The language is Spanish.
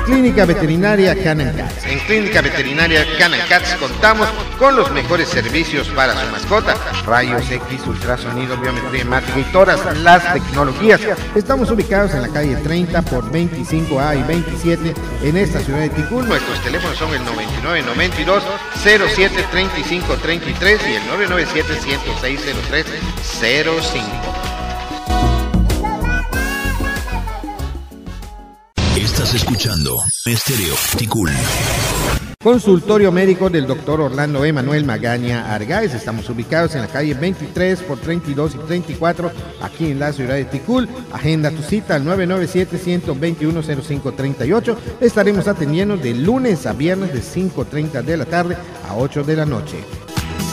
Clínica Veterinaria Canal Cats. En Clínica Veterinaria Canal Cats contamos con los mejores servicios para su mascota. Rayos X, ultrasonido, biometría hemática y todas las tecnologías. Estamos ubicados en la calle 30 por 25A y 27 en esta ciudad de Ticul. Nuestros teléfonos son el 9992-073533 y el 997-106-0305. Estás escuchando Estéreo Ticul. Consultorio médico del doctor Orlando Emanuel Magaña Argáez. Estamos ubicados en la calle 23 por 32 y 34 aquí en la ciudad de Ticul. Agenda tu cita al 997-121-0538. Estaremos atendiendo de lunes a viernes de 5:30 de la tarde a 8 de la noche.